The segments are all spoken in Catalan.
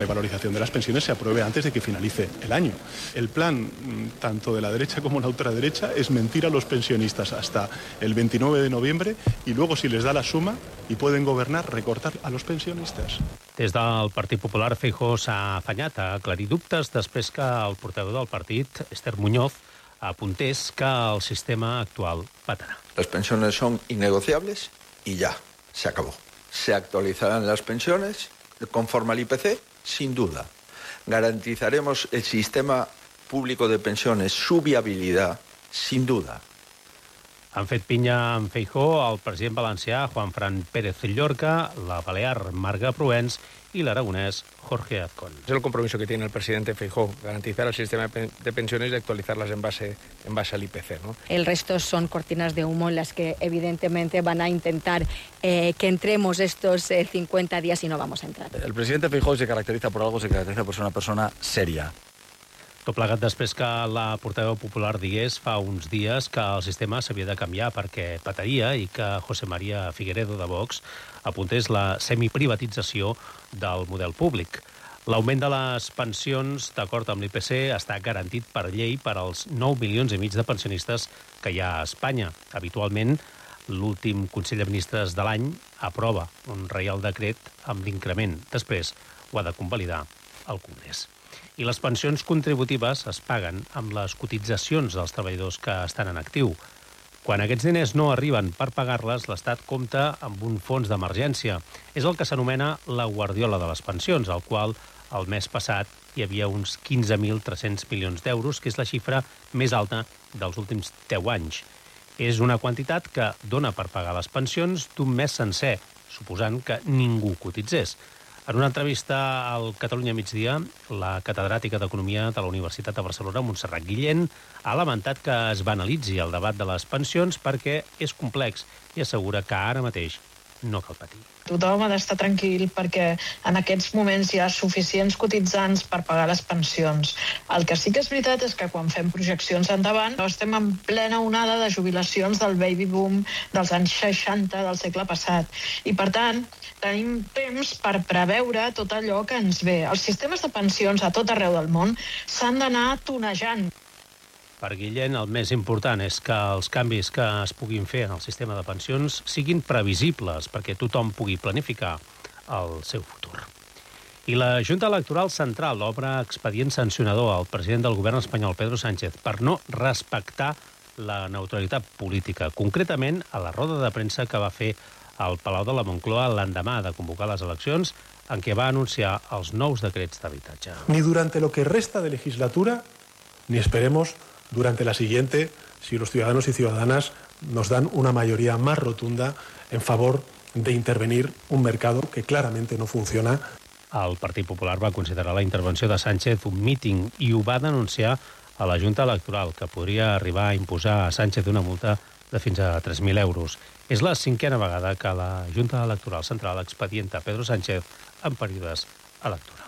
revalorización de las pensiones se apruebe antes de que finalice el año. El plan, tanto de la derecha como la ultraderecha, es mentir a los pensionistas hasta el 29 de noviembre y luego, si les da la suma y pueden gobernar, recortar a los pensionistas. Des del Partit Popular, Feijóo s'ha afanyat a aclarir dubtes després que el portaveu del partit, Esther Muñoz, apuntés que el sistema actual patarà. Las pensiones son innegociables y ya, se acabó. Se actualizarán las pensiones conforme al IPC, sin duda. Garantizaremos el sistema público de pensiones, su viabilidad, sin duda. Han fet pinya amb Feijóo el president valencià Juanfran Pérez Llorca, la balear Marga Proens y l'aragonès Jorge Azcón. Es el compromiso que tiene el presidente Feijóo, garantizar el sistema de pensiones y actualizarlas en base al IPC, ¿no? El resto son cortinas de humo en las que evidentemente van a intentar que entremos estos 50 días y no vamos a entrar. El presidente Feijóo se caracteriza por algo, se caracteriza por ser una persona seria. Tot plegat després que la portaveu popular digués fa uns dies que el sistema s'havia de canviar perquè pataria i que José María Figueredo de Vox apuntés la semiprivatització del model públic. L'augment de les pensions, d'acord amb l'IPC, està garantit per llei per als 9,5 milions de pensionistes que hi ha a Espanya. Habitualment, l'últim Consell de Ministres de l'any aprova un reial decret amb l'increment. Després ho ha de convalidar el Congrés. I les pensions contributives es paguen amb les cotitzacions dels treballadors que estan en actiu. Quan aquests diners no arriben per pagar-les, l'Estat compta amb un fons d'emergència. És el que s'anomena la guardiola de les pensions, al qual el mes passat hi havia uns 15.300 milions d'euros, que és la xifra més alta dels últims 10 anys. És una quantitat que dona per pagar les pensions d'un mes sencer, suposant que ningú cotitzés. En una entrevista al Catalunya Migdia, la catedràtica d'Economia de la Universitat de Barcelona, Montserrat Guillén, ha lamentat que es banalitzi el debat de les pensions perquè és complex i assegura que ara mateix no cal patir. Tothom ha d'estar tranquil perquè en aquests moments hi ha suficients cotitzants per pagar les pensions. El que sí que és veritat és que quan fem projeccions endavant estem en plena onada de jubilacions del baby boom dels anys 60 del segle passat. I per tant, tenim temps per preveure tot allò que ens ve. Els sistemes de pensions a tot arreu del món s'han d'anar tonejant. Per Guillén, el més important és que els canvis que es puguin fer en el sistema de pensions siguin previsibles perquè tothom pugui planificar el seu futur. I la Junta Electoral Central obre expedient sancionador al president del govern espanyol, Pedro Sánchez, per no respectar la neutralitat política, concretament a la roda de premsa que va fer al Palau de la Moncloa l'endemà de convocar les eleccions, en què va anunciar els nous decrets d'habitatge. Ni durante lo que resta de legislatura, ni esperemos durante la siguiente, si los ciudadanos y ciudadanas nos dan una mayoría más rotunda en favor de intervenir un mercado que claramente no funciona. El Partit Popular va considerar la intervenció de Sánchez un míting i ho va denunciar a la Junta Electoral, que podria arribar a imposar a Sánchez una multa de fins a 3.000 euros. És la cinquena vegada que la Junta Electoral Central expedienta Pedro Sánchez en períodes electorals.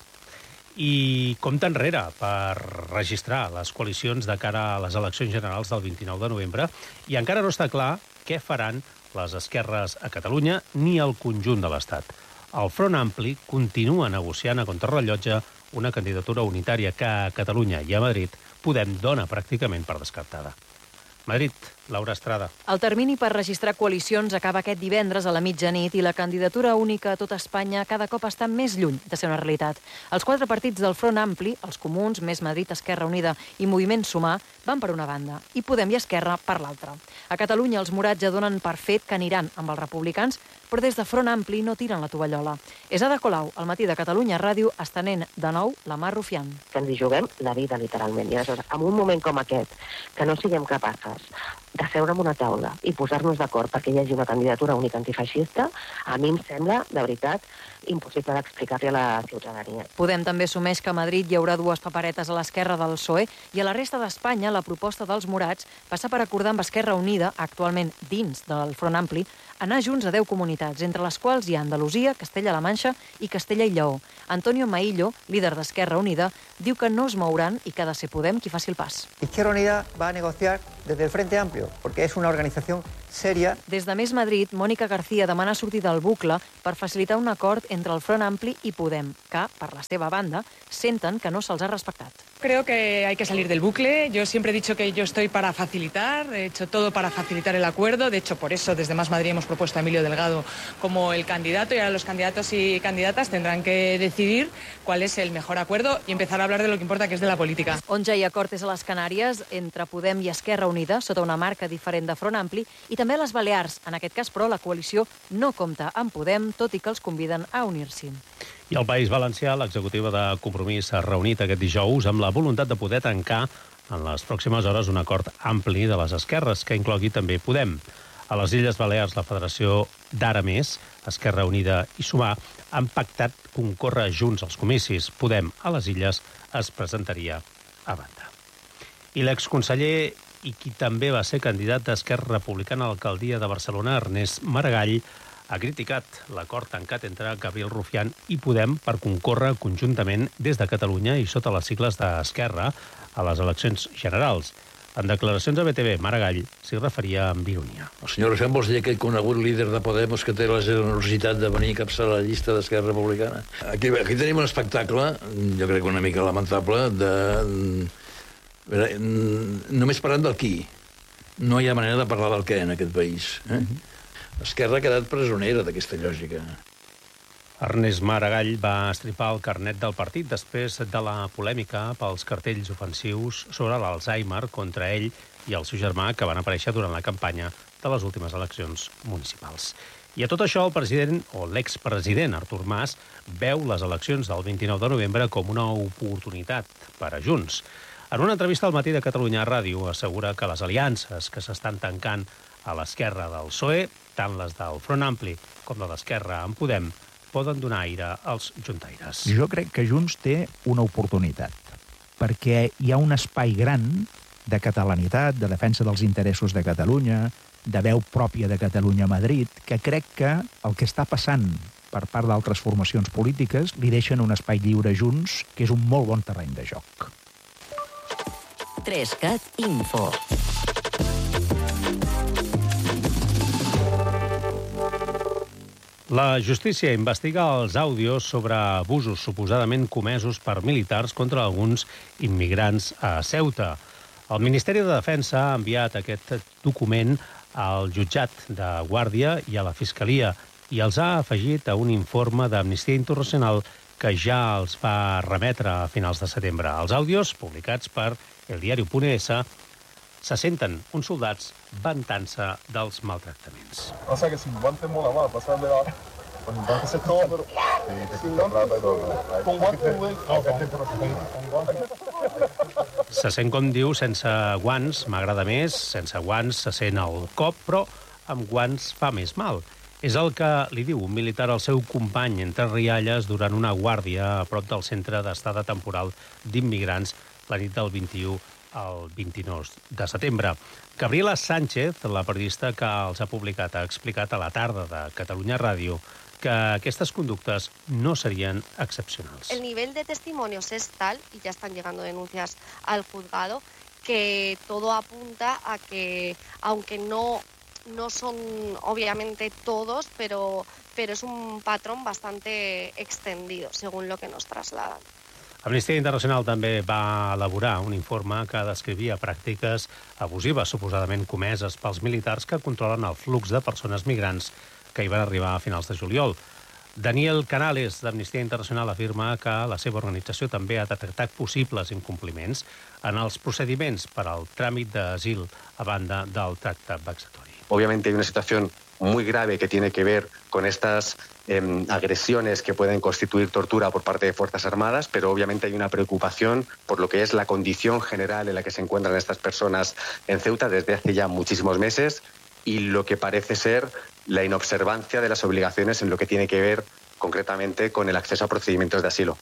I compta enrere per registrar les coalicions de cara a les eleccions generals del 29 de novembre i encara no està clar què faran les esquerres a Catalunya ni al conjunt de l'Estat. El Front Ampli continua negociant a contrarrellotge una candidatura unitària que a Catalunya i a Madrid Podem dona pràcticament per descartada. Madrid, Laura Estrada. El termini per registrar coalicions acaba aquest divendres a la mitjanit i la candidatura única a tota Espanya cada cop està més lluny de ser una realitat. Els 4 partits del Front Ampli, els Comuns, Més Madrid, Esquerra Unida i Moviment Sumar, van per una banda i Podem i Esquerra per l'altra. A Catalunya els morats ja donen per fet que aniran amb els republicans, però des de Front Ampli no tiren la tovallola. És Ada Colau, al Matí de Catalunya Ràdio, estenent de nou la mà rufiant. Que ens hi juguem la vida, literalment. I aleshores, en un moment com aquest, que no siguem capaces de seure en una taula i posar-nos d'acord perquè hi hagi una candidatura única antifeixista, a mi em sembla, de veritat, impossible d'explicar-li a la ciutadania. Podem també assumeix que a Madrid hi haurà 2 paperetes a l'esquerra del PSOE i a la resta d'Espanya la proposta dels morats passa per acordar amb Esquerra Unida, actualment dins del Front Ampli, anar junts a 10 comunitats, entre les quals hi ha Andalusia, Castella-La Manxa i Castella i Lleó. Antonio Maillo, líder d'Esquerra Unida, diu que no es mouran i que ha de ser Podem qui faci el pas. Izquierda Unida va a negociar desde el Frente Amplio, porque es una organización sèria. Des de Més Madrid, Mònica García demana sortir del bucle per facilitar un acord entre el Front Ampli i Podem, que, per la seva banda, senten que no se'ls ha respectat. Creo que hay que salir del bucle. Yo siempre he dicho que yo estoy para facilitar, he hecho todo para facilitar el acuerdo. De hecho, por eso desde Más Madrid hemos propuesto a Emilio Delgado como el candidato y ahora los candidatos y candidatas tendrán que decidir cuál es el mejor acuerdo y empezar a hablar de lo que importa, que es de la política. On ja hi ha acord és a les Canàries, entre Podem i Esquerra Unida, sota una marca diferent de Front Ampli, i també a les Balears. En aquest cas, però, la coalició no compta amb Podem, tot i que els conviden a unir-s'hi. I al País Valencià, l'executiva de Compromís s'ha reunit aquest dijous amb la voluntat de poder tancar en les pròximes hores un acord ampli de les esquerres que inclogui també Podem. A les Illes Balears, la Federació d'Ara Més, Esquerra Unida i Sumar han pactat concórrer junts als comicis. Podem a les Illes es presentaria a banda. I l'exconseller i qui també va ser candidat d'Esquerra Republicana a l'alcaldia de Barcelona, Ernest Maragall, ha criticat l'acord tancat entre Gabriel Rufián i Podem per concórrer conjuntament des de Catalunya i sota les sigles d'Esquerra a les eleccions generals. En declaracions a BTV, Maragall s'hi referia amb ironia. El senyor Rufián vol dir aquell conegut líder de Podemos que té la generositat de venir a capçar la llista d'Esquerra Republicana. Aquí tenim un espectacle, jo crec que una mica lamentable, només parlant del qui. No hi ha manera de parlar del què en aquest país. Esquerra ha quedat presonera d'aquesta lògica. Ernest Maragall va estripar el carnet del partit després de la polèmica pels cartells ofensius sobre l'Alzheimer contra ell i el seu germà que van aparèixer durant la campanya de les últimes eleccions municipals. I a tot això, el president, o l'expresident Artur Mas, veu les eleccions del 29 de novembre com una oportunitat per a Junts. En una entrevista al Matí de Catalunya Ràdio assegura que les aliances que s'estan tancant a l'esquerra del PSOE, tant les del Front Ampli com de l'esquerra en Podem, poden donar aire als juntaires. Jo crec que Junts té una oportunitat, perquè hi ha un espai gran de catalanitat, de defensa dels interessos de Catalunya, de veu pròpia de Catalunya a Madrid, que crec que el que està passant per part d'altres formacions polítiques li deixen un espai lliure a Junts, que és un molt bon terreny de joc. 3CAT Info. La justícia investiga els àudios sobre abusos suposadament comesos per militars contra alguns immigrants a Ceuta. El Ministeri de Defensa ha enviat aquest document al jutjat de Guàrdia i a la Fiscalia i els ha afegit a un informe d'Amnistia Internacional que ja els va remetre a finals de setembre. Els àudios, publicats per eldiario.es, se senten uns soldats vantant-se dels maltractaments. O sea que si guantes mola más, pasar de la... Con guantes es todo, pero... Con guantes... Se sent, com diu, sense guants m'agrada més, sense guants se sent el cop, però amb guants fa més mal. És el que li diu un militar al seu company entre rialles durant una guàrdia a prop del centre d'estada temporal d'immigrants la nit del 21 el 29 de setembre. Gabriela Sánchez, la periodista que els ha publicat, ha explicat a la tarda de Catalunya Ràdio que aquestes conductes no serien excepcionals. El nivel de testimonios es tal, y ya están llegando denuncias al juzgado, que todo apunta a que, aunque no son obviamente todos, pero es un patrón bastante extendido, según lo que nos trasladan. Amnistia Internacional també va elaborar un informe que descrivia pràctiques abusives suposadament comeses pels militars que controlen el flux de persones migrants que hi van arribar a finals de juliol. Daniel Canales, d'Amnistia Internacional, afirma que la seva organització també ha detectat possibles incompliments en els procediments per al tràmit d'asil a banda del tracte vexatori. Obviamente hay una situación muy grave que tiene que ver con estas agresiones que pueden constituir tortura por parte de Fuerzas Armadas, pero obviamente hay una preocupación por lo que es la condición general en la que se encuentran estas personas en Ceuta desde hace ya muchísimos meses y lo que parece ser la inobservancia de las obligaciones en lo que tiene que ver concretamente con el acceso a procedimientos de asilo.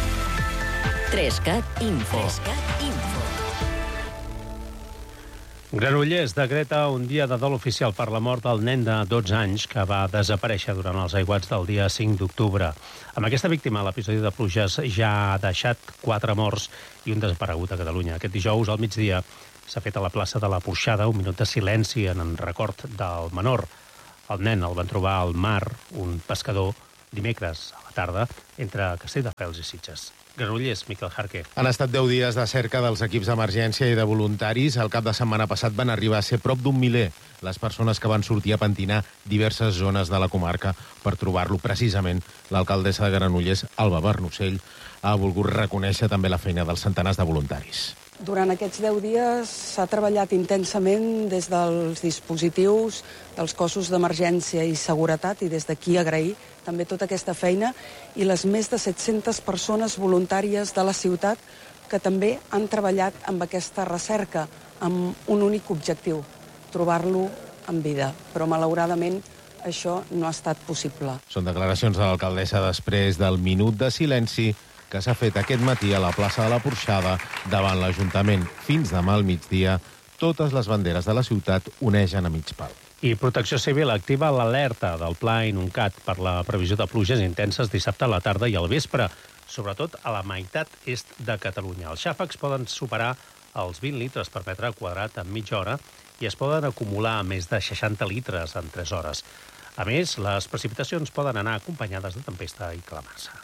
3CAT Info. Granollers decreta un dia de dol oficial per la mort del nen de 12 anys que va desaparèixer durant els aiguats del dia 5 d'octubre. Amb aquesta víctima, l'episodi de pluges ja ha deixat 4 morts i un desaparegut a Catalunya. Aquest dijous, al migdia, s'ha fet a la plaça de la Porxada un minut de silenci en record del menor. El nen el van trobar al mar, un pescador, dimecres a la tarda, entre Castelldefels i Sitges. Granollers, Miquel Jarque. Han estat 10 dies de cerca dels equips d'emergència i de voluntaris. El cap de setmana passat van arribar a ser prop d'un miler les persones que van sortir a pentinar diverses zones de la comarca per trobar-lo. Precisament, l'alcaldessa de Granollers, Alba Bernocell, ha volgut reconèixer també la feina dels centenars de voluntaris. Durant aquests 10 dies s'ha treballat intensament des dels dispositius dels cossos d'emergència i seguretat i des d'aquí agrair també tota aquesta feina i les més de 700 persones voluntàries de la ciutat que també han treballat amb aquesta recerca amb un únic objectiu, trobar-lo en vida. Però malauradament això no ha estat possible. Són declaracions de l'alcaldessa després del minut de silenci que s'ha fet aquest matí a la plaça de la Porxada davant l'Ajuntament. Fins demà al migdia, totes les banderes de la ciutat onegen a mig pal. I Protecció Civil activa l'alerta del Pla Inuncat per la previsió de pluges intenses dissabte a la tarda i al vespre, sobretot a la meitat est de Catalunya. Els xàfecs poden superar els 20 litres per metre quadrat en mitja hora i es poden acumular més de 60 litres en 3 hores. A més, les precipitacions poden anar acompanyades de tempesta i calamarsa.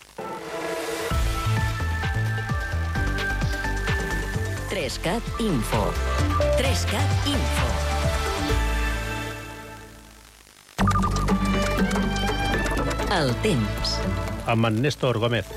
3CAT Info. 3CAT Info. El temps. Amb en Néstor Gómez.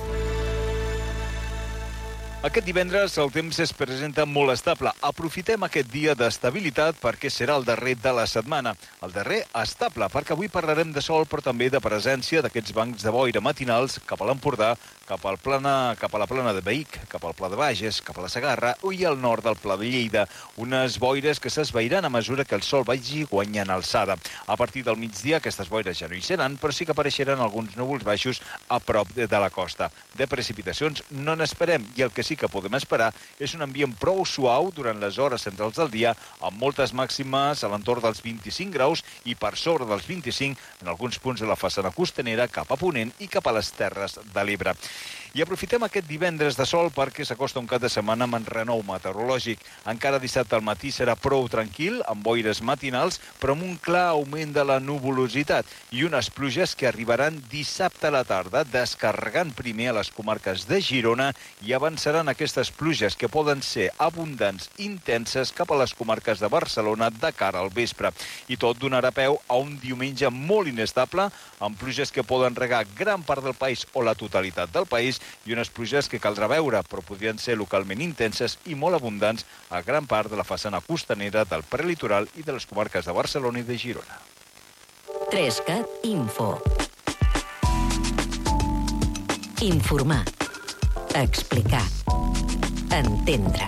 Aquest divendres el temps es presenta molt estable. Aprofitem aquest dia d'estabilitat perquè serà el darrer de la setmana. El darrer estable, perquè avui parlarem de sol, però també de presència d'aquests bancs de boira matinals cap a l'Empordà, cap a la plana de Vic, cap al Pla de Bages, cap a la Segarra i al nord del Pla de Lleida. Unes boires que s'esvairan a mesura que el sol vagi guanyant alçada. A partir del migdia aquestes boires ja no hi seran, però sí que apareixeran alguns núvols baixos a prop de la costa. De precipitacions no n'esperem i el que sí que podem esperar és un ambient prou suau durant les hores centrals del dia, amb moltes màximes a l'entorn dels 25 graus i per sobre dels 25 en alguns punts de la façana costanera cap a Ponent i cap a les Terres de l'Ebre. I aprofitem aquest divendres de sol perquè s'acosta un cap de setmana amb renou meteorològic. Encara dissabte al matí serà prou tranquil, amb boires matinals, però amb un clar augment de la nuvolositat i unes pluges que arribaran dissabte a la tarda, descarregant primer a les comarques de Girona i avançaran aquestes pluges que poden ser abundants, intenses, cap a les comarques de Barcelona de cara al vespre. I tot donarà peu a un diumenge molt inestable, amb pluges que poden regar gran part del país o la totalitat del país i unes pluges que caldrà veure, però podrien ser localment intenses i molt abundants a gran part de la façana costanera del prelitoral i de les comarques de Barcelona i de Girona. 3CAT Info. Informar. Explicar. Entendre.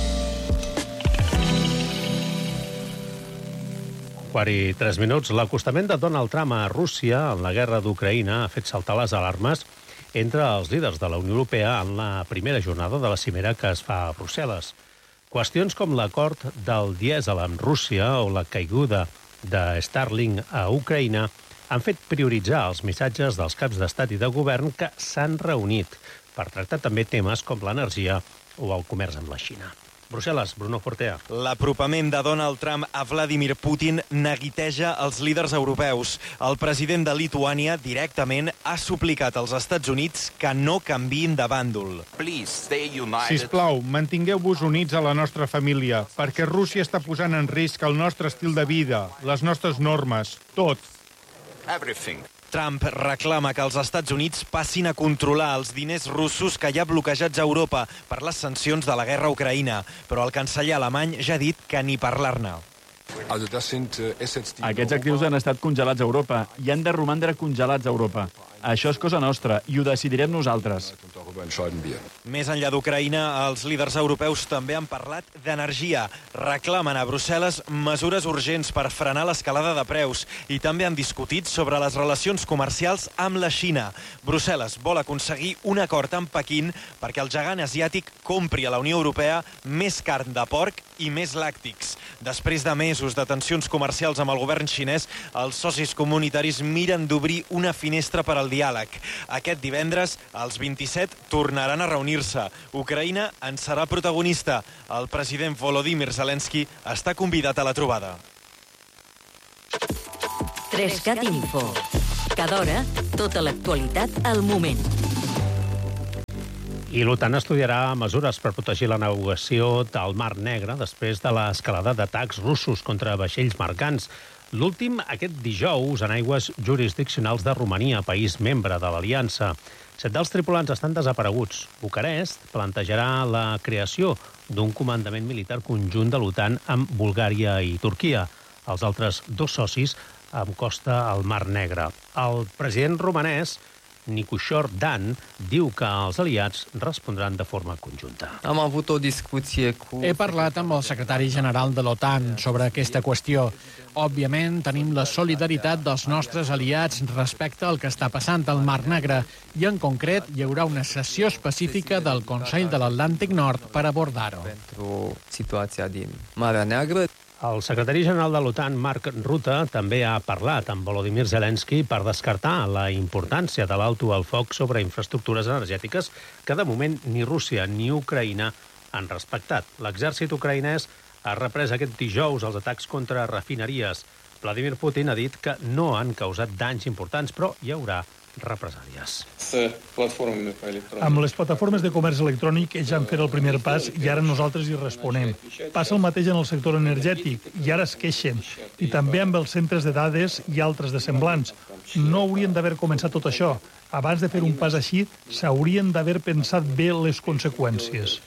4:03. L'acostament de Donald Trump a Rússia en la guerra d'Ucraïna ha fet saltar les alarmes entre els líders de la Unió Europea en la primera jornada de la cimera que es fa a Brussel·les. Qüestions com l'acord del dièsel amb Rússia o la caiguda de Starlink a Ucraïna han fet prioritzar els missatges dels caps d'estat i de govern que s'han reunit per tractar també temes com l'energia o el comerç amb la Xina. Brussel·les, Bruno Fortea. L'apropament de Donald Trump a Vladimir Putin neguiteja els líders europeus. El president de Lituània directament ha suplicat als Estats Units que no canviïn de bàndol. Sisplau, mantingueu-vos units a la nostra família, perquè Rússia està posant en risc el nostre estil de vida, les nostres normes, tot. Trump reclama que els Estats Units passin a controlar els diners russos que hi ha bloquejats a Europa per les sancions de la guerra a Ucraïna, però el canceller alemany ja ha dit que ni parlar-ne. Aquests actius han estat congelats a Europa i han de romandre congelats a Europa. Això és cosa nostra i ho decidirem nosaltres. Més enllà d'Ucraïna, els líders europeus també han parlat d'energia. Reclamen a Brussel·les mesures urgents per frenar l'escalada de preus i també han discutit sobre les relacions comercials amb la Xina. Brussel·les vol aconseguir un acord amb Pequín perquè el gegant asiàtic compri a la Unió Europea més carn de porc i més làctics. Després de mesos de tensions comercials amb el govern xinès, els socis comunitaris miren d'obrir una finestra per al diàleg. Aquest divendres, els 27 tornaran a reunir-se. Ucraïna en serà protagonista. El president Volodymyr Zelensky està convidat a la trobada. 3CAT Info. Cada hora, tota l'actualitat al moment. I l'OTAN estudiarà mesures per protegir la navegació del Mar Negre després de l'escalada d'atacs russos contra vaixells mercants. L'últim aquest dijous en aigües jurisdiccionals de Romania, país membre de l'Aliança. 7 dels tripulants estan desapareguts. Bucarest plantejarà la creació d'un comandament militar conjunt de l'OTAN amb Bulgària i Turquia. Els altres 2 socis amb costa al Mar Negre. El president romanès, Nicușor Dan, diu que els aliats respondran de forma conjunta. He parlat amb el secretari general de l'OTAN sobre aquesta qüestió. Òbviament, tenim la solidaritat dels nostres aliats respecte al que està passant al Mar Negre i, en concret, hi haurà una sessió específica del Consell de l'Atlàntic Nord per abordar-ho. El secretari general de l'OTAN, Mark Rutte, també ha parlat amb Volodymyr Zelensky per descartar la importància de l'alto al foc sobre infraestructures energètiques que, de moment, ni Rússia ni Ucraïna han respectat. L'exèrcit ucraïnès ha reprès aquest dijous els atacs contra refineries. Vladimir Putin ha dit que no han causat danys importants, però hi haurà represàlies. Amb les plataformes de comerç electrònic ells han fet el primer pas i ara nosaltres hi responem. Passa el mateix en el sector energètic i ara es queixen. I també amb els centres de dades i altres de semblants. No haurien d'haver començat tot això. Abans de fer un pas així, s'haurien d'haver pensat bé les conseqüències.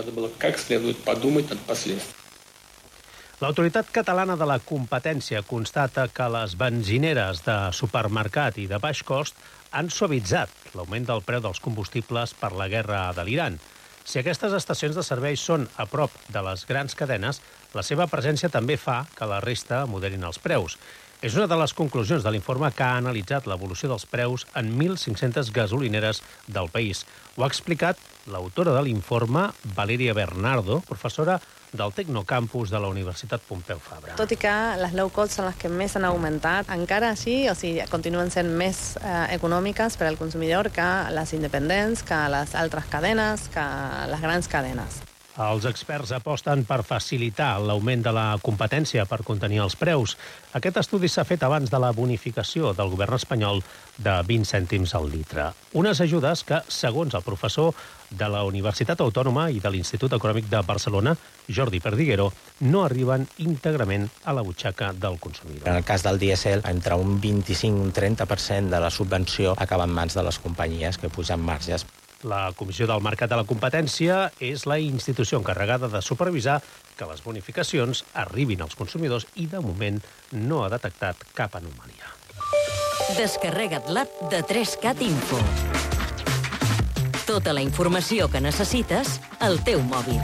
L'Autoritat Catalana de la Competència constata que les benzineres de supermercat i de baix cost han suavitzat l'augment del preu dels combustibles per la guerra de l'Iran. Si aquestes estacions de servei són a prop de les grans cadenes, la seva presència també fa que la resta moderin els preus. És una de les conclusions de l'informe que ha analitzat l'evolució dels preus en 1.500 gasolineres del país. Ho ha explicat l'autora de l'informe, Valeria Bernardo, professora del Tecnocampus de la Universitat Pompeu Fabra. Tot i que les low cost són les que més han augmentat, encara així, continuen sent més econòmiques per al consumidor que les independents, que les altres cadenes, que les grans cadenes. Els experts aposten per facilitar l'augment de la competència per contenir els preus. Aquest estudi s'ha fet abans de la bonificació del govern espanyol de 20 cèntims al litre. Unes ajudes que, segons el professor de la Universitat Autònoma i de l'Institut Econòmic de Barcelona, Jordi Perdiguero, no arriben íntegrament a la butxaca del consumidor. En el cas del dièsel, entre un 25 i un 30% de la subvenció acaba en mans de les companyies que pugen marges. La Comissió del Mercat de la Competència és la institució encarregada de supervisar que les bonificacions arribin als consumidors i, de moment, no ha detectat cap anomalia. Descarrega't l'app de 3CAT Info. Tota la informació que necessites al teu mòbil.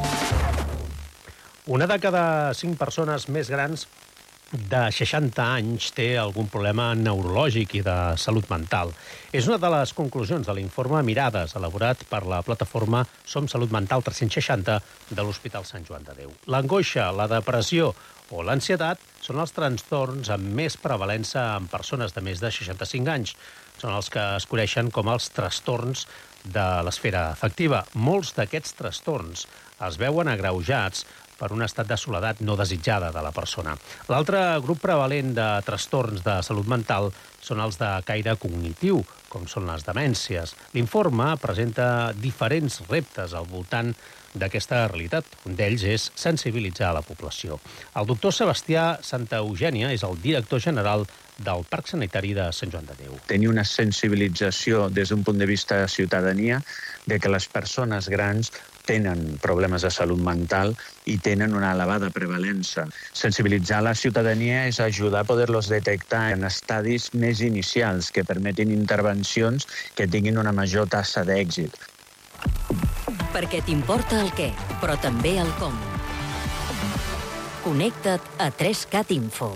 Una de cada 5 persones més grans de 60 anys té algun problema neurològic i de salut mental. És una de les conclusions de l'informe Mirades, elaborat per la plataforma Som Salut Mental 360 de l'Hospital Sant Joan de Déu. L'angoixa, la depressió o l'ansietat són els trastorns amb més prevalença en persones de més de 65 anys. Són els que es coneixen com els trastorns de l'esfera afectiva. Molts d'aquests trastorns es veuen agreujats per un estat de soledat no desitjada de la persona. L'altre grup prevalent de trastorns de salut mental són els de caire cognitiu, com són les demències. L'informe presenta diferents reptes al voltant d'aquesta realitat. Un d'ells és sensibilitzar la població. El doctor Sebastià Santa Eugènia és el director general del Parc Sanitari de Sant Joan de Déu. Tenir una sensibilització des d'un punt de vista de ciutadania de que les persones grans tenen problemes de salut mental i tenen una elevada prevalença. Sensibilitzar la ciutadania és ajudar a poder-los detectar en estadis més inicials que permetin intervencions que tinguin una major tassa d'èxit. Perquè t'importa el què, però també el com. Connecta't a 3CAT Info.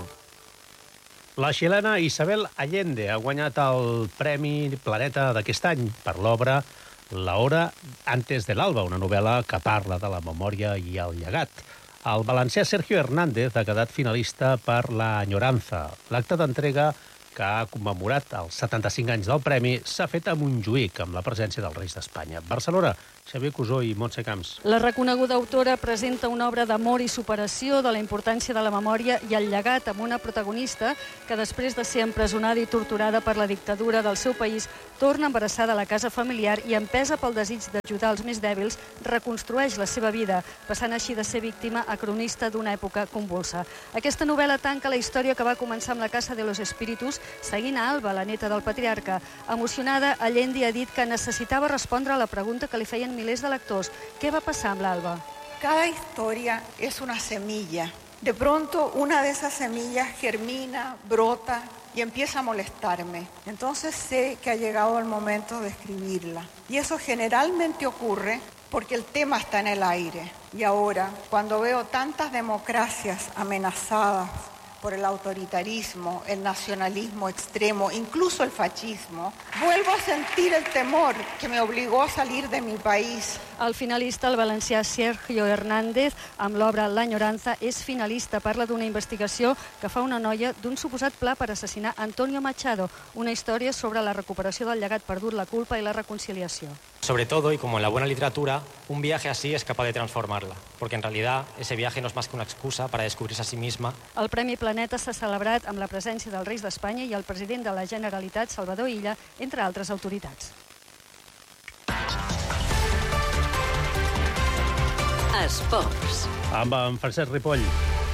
La xilena Isabel Allende ha guanyat el Premi Planeta d'aquest any per l'obra La hora antes del alba, una novel·la que parla de la memòria i el llegat. El valencià Sergio Hernández ha quedat finalista per La añoranza. L'acte d'entrega, que ha commemorat els 75 anys del premi, s'ha fet a Montjuïc, amb la presència dels Reis d'Espanya. Barcelona, Xavier Cusó i Montse Camps. La reconeguda autora presenta una obra d'amor i superació de la importància de la memòria i el llegat, amb una protagonista que, després de ser empresonada i torturada per la dictadura del seu país, torna embarassada a la casa familiar i, empesa pel desig d'ajudar els més dèbils, reconstrueix la seva vida, passant així de ser víctima a cronista d'una època convulsa. Aquesta novel·la tanca la història que va començar amb La casa de los espíritus, seguint a Alba, la neta del patriarca. Emocionada, Allende ha dit que necessitava respondre a la pregunta que li feien milers de lectors. ¿Qué va a pasar amb l'Alba? Cada historia es una semilla. De pronto una de esas semillas germina, brota y empieza a molestarme. Entonces sé que ha llegado el momento de escribirla. Y eso generalmente ocurre porque el tema está en el aire. Y ahora, cuando veo tantas democracias amenazadas por el autoritarismo, el nacionalismo extremo, incluso el fascismo, vuelvo a sentir el temor que me obligó a salir de mi país. El finalista, el valencià Sergio Hernández, amb l'obra L'Añoranza, és finalista. Parla d'una investigació que fa una noia d'un suposat pla per assassinar Antonio Machado, una història sobre la recuperació del llegat perdut, la culpa i la reconciliació. Sobre todo, y como en la buena literatura, un viaje así es capaz de transformarla, porque en realidad ese viaje no es más que una excusa para descubrirse a sí misma. El Premi Planeta s'ha celebrat amb la presència dels Reis d'Espanya i el president de la Generalitat, Salvador Illa, entre altres autoritats. Esports. Amb en Francesc Ripoll.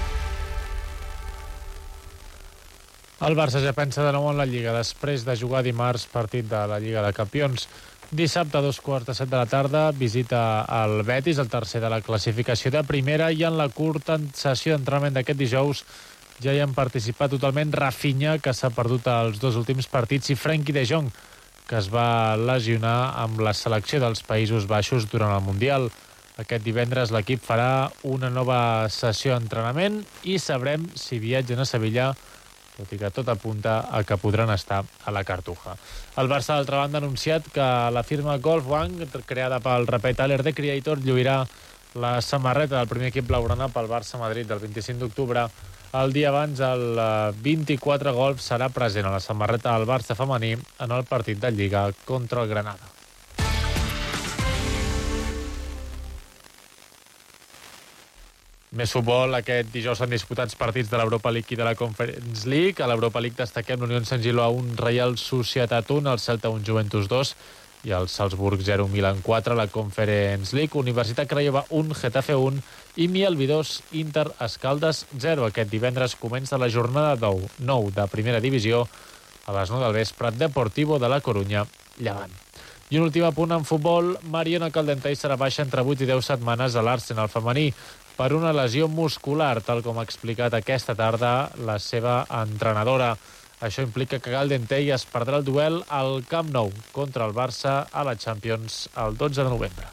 El Barça ja pensa de nou en la Lliga, després de jugar dimarts partit de la Lliga de Campions. Dissabte a 2:45 de la tarda visita el Betis, el tercer de la classificació de primera, i en la curta sessió d'entrenament d'aquest dijous ja hi han participat totalment Rafinha, que s'ha perdut els dos últims partits, i Frenkie de Jong, que es va lesionar amb la selecció dels Països Baixos durant el Mundial. Aquest divendres l'equip farà una nova sessió d'entrenament i sabrem si viatgen a Sevilla, tot i que tot apunta a que podran estar a la Cartuja. El Barça, d'altra banda, ha anunciat que la firma Golf One, creada pel raper Tyler, The Creator, lluirà la samarreta del primer equip blaugrana pel Barça-Madrid del 25 d'octubre. El dia abans, el 24 Golf serà present a la samarreta del Barça femení en el partit de Lliga contra el Granada. Més futbol, aquest dijous s'han disputat partits de l'Europa League i de la Conference League. A l'Europa League destaquem l'Unió Saint-Gilloa 1, Real Societat 1, el Celta 1, Juventus 2 i el Salzburg 0, Milan 4. La Conference League, Universitat Craiova 1, Getafe 1 i Mielvi 2, Inter Escaldes 0. Aquest divendres comença la jornada 9 de Primera Divisió a les 9 del vespre, Deportivo de la Corunya, Llevant. I un últim apunt en futbol, Mariona Caldentey serà baixa entre 8 i 10 setmanes a l'Arsenal femení per una lesió muscular, tal com ha explicat aquesta tarda la seva entrenadora. Això implica que Caldentey es perdrà el duel al Camp Nou contra el Barça a la Champions el 12 de novembre.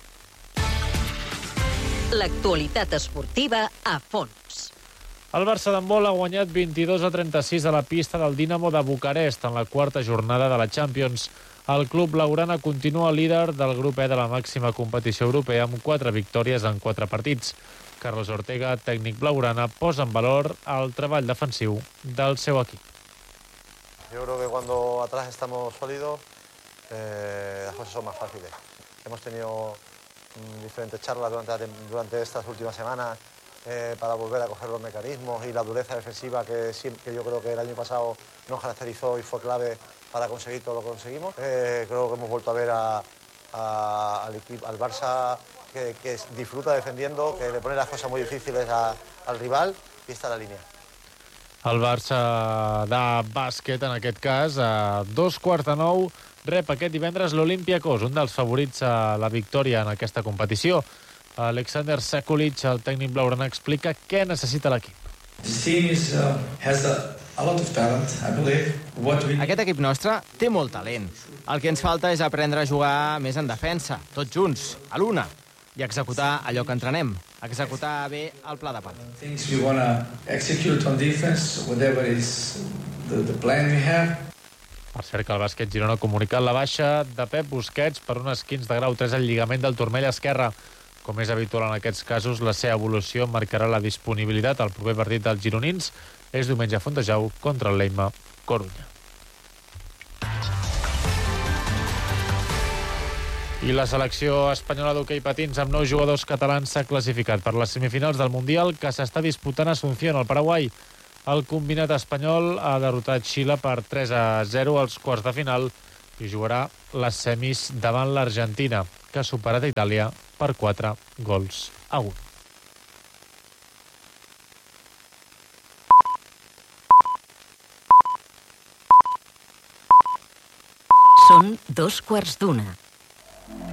L'actualitat esportiva a fons. El Barça d'handbol ha guanyat 22-36 a la pista del Dinamo de Bucarest en la quarta jornada de la Champions. El club blaugrana continua líder del grup E de la màxima competició europea amb 4 victòries en 4 partits. Carlos Ortega, tècnic blaugrana, posa en valor el treball defensiu del seu equip. Yo creo que cuando atrás estamos sólidos, las cosas son más fáciles. Hemos tenido diferentes charlas durante estas últimas semanas para volver a coger los mecanismos y la dureza defensiva que yo creo que el año pasado nos caracterizó y fue clave para conseguir todo lo que conseguimos. Creo que hemos vuelto a ver al Barça que disfruta defendiendo, que le pone las cosas muy difíciles al rival, y está en la línea. El Barça de bàsquet, en aquest cas, a 8:45, rep aquest divendres l'Olympiacos, un dels favorits a la victòria en aquesta competició. Alexander Sekulic, el tècnic blaugrana, explica què necessita l'equip. Aquest equip nostre té molt talent. El que ens falta és aprendre a jugar més en defensa, tots junts, a l'una, i executar allò que entrenem, executar bé el pla de part. Per cert, que el bàsquet Girona ha comunicat la baixa de Pep Busquets per un esquinç de grau 3 al lligament del turmell esquerre. Com és habitual en aquests casos, la seva evolució marcarà la disponibilitat al proper partit dels gironins. És diumenge a Fontejau contra el Leima Corunya. I la selecció espanyola d'hoquei patins amb 9 jugadors catalans s'ha classificat per les semifinals del Mundial que s'està disputant a Asunción, al Paraguai. El combinat espanyol ha derrotat Xile per 3-0 als quarts de final i jugarà les semis davant l'Argentina, que ha superat a Itàlia per 4-1. Són 2:15.